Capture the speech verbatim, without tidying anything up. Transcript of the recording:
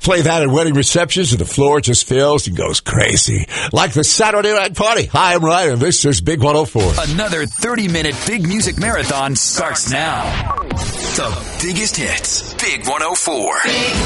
Play that at wedding receptions and the floor just fills and goes crazy. Like the Saturday Night Party. Hi, I'm Ryan, and this is Big one oh four. Another thirty-minute Big Music Marathon starts now. The biggest hits. Big one oh four.